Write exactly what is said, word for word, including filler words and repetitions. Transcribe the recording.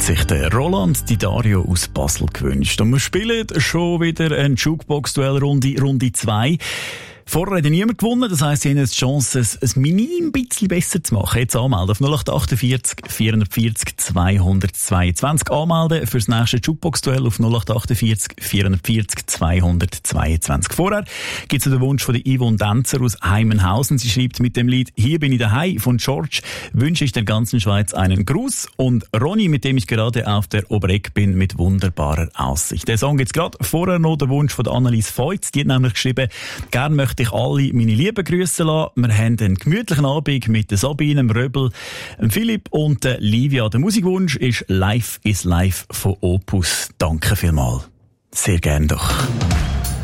sich der Roland Di Dario aus Basel gewünscht. Und wir spielen schon wieder eine Jukebox-Duell-Runde, Runde zwei. Vorher hat ja niemand gewonnen, das heisst, sie haben jetzt die Chance, es ein minim bisschen besser zu machen. Jetzt anmelden auf null acht achtundvierzig vierundvierzig zweihundertzweiundzwanzig. Anmelden für das nächste Jukebox-Duell auf null acht achtundvierzig vierundvierzig zweihundertzweiundzwanzig. Vorher gibt es den Wunsch von der Yvonne Denzer aus Heimenhausen. Sie schreibt mit dem Lied «Hier bin ich daheim» von George wünsche ich der ganzen Schweiz einen Gruß. Und Ronny, mit dem ich gerade auf der Obereck bin, mit wunderbarer Aussicht. Der Song gibt's gerade. Vorher noch der Wunsch von der Annelies Feutz. Die hat nämlich geschrieben, gern möchte ich alle meine Lieben grüßen lassen. Wir haben einen gemütlichen Abend mit der Sabine, dem Röbel, dem Philipp und der Livia. Der Musikwunsch ist «Life is Life» von Opus. Danke vielmals. Sehr gern doch.